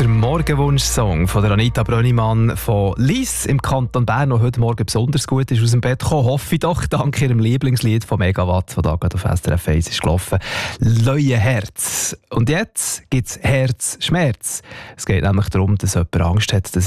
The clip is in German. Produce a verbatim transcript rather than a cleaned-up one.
Der Morgenwunsch-Song von der Anita Brönnimann von Lies im Kanton Bern, der heute Morgen besonders gut ist aus dem Bett gekommen. Hoffe ich doch, dank ihrem Lieblingslied von Megawatt, das da gerade auf S R F eins ist gelaufen. «Leue Herz». Und jetzt gibt es Herzschmerz. Es geht nämlich darum, dass jemand Angst hat, dass